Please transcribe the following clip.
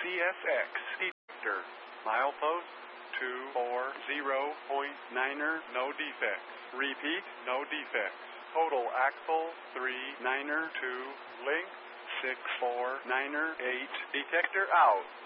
CSX detector. Milepost 240.9er, no defects. Repeat, no defects. Total axle 39er 2, length 649er 8. Detector out.